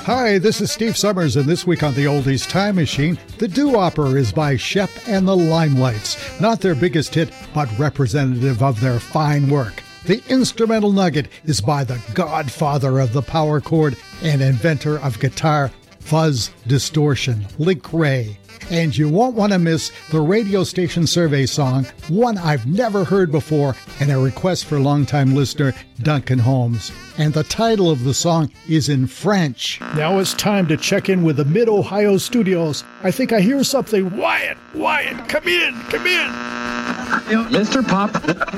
Hi, this is Steve Summers, and this week on the Oldies Time Machine, The Doo-Opper is by Shep and the Limelights. Not their biggest hit, but representative of their fine work. The instrumental nugget is by the godfather of the power chord and inventor of guitar, fuzz distortion, Link Wray. And you won't want to miss the radio station survey song, one I've never heard before, and a request for longtime listener Duncan Holmes. And the title of the song is in French. Now it's time to check in with the Mid-Ohio studios. I think I hear something. Wyatt, come in. Mr. Pop.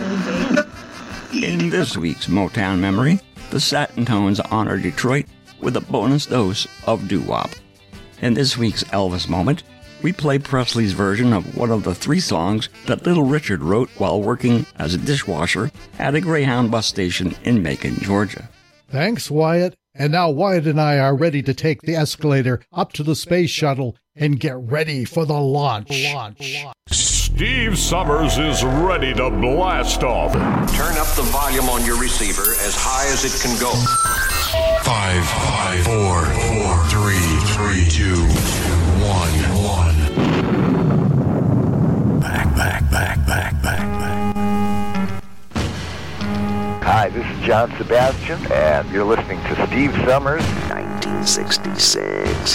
In this week's Motown Memory, the Satin Tones honor Detroit with a bonus dose of doo-wop. In this week's Elvis Moment, we play Presley's version of one of the 3 songs that Little Richard wrote while working as a dishwasher at a Greyhound bus station in Macon, Georgia. Thanks, Wyatt. And now Wyatt and I are ready to take the escalator up to the space shuttle and get ready for the launch. Steve Summers is ready to blast off. Turn up the volume on your receiver as high as it can go. 5, 4, 3, 2, 1. Back. Hi, this is John Sebastian, and you're listening to Steve Summers, 1966.